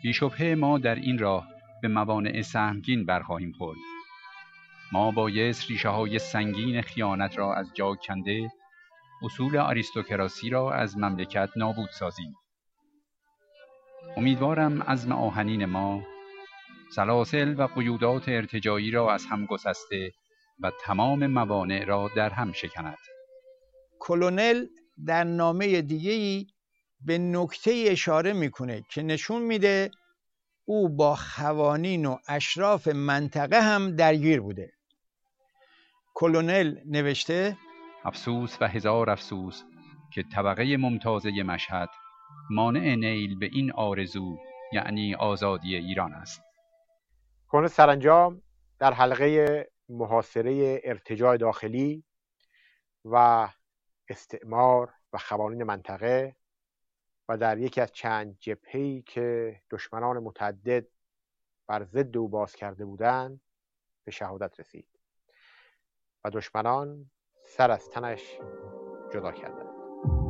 بیشبهه ما در این راه به موانع سهمگین برخواهیم خورد. ما بایست ریشه های سنگین خیانت را از جا کنده، اصول آریستوکراسی را از مملکت نابود سازیم. امیدوارم عزم آهنین ما سلاسل و قیودات ارتجاعی را از هم گسسته و تمام موانع را در هم شکند. کلونل در نامه دیگه‌ای به نکته اشاره میکنه که نشون میده او با خوانین و اشراف منطقه هم درگیر بوده. کلونل نوشته: افسوس و هزار افسوس که طبقه ممتازه مشهد مانع نیل به این آرزو، یعنی آزادی ایران است. کنون سرانجام در حلقه محاصره ارتجاع داخلی و استعمار و قوانین منطقه و در یکی از چند جبهه‌ای که دشمنان متعدد بر ضد او باز کرده بودند به شهادت رسید و دشمنان سر از تنش جدا کردند.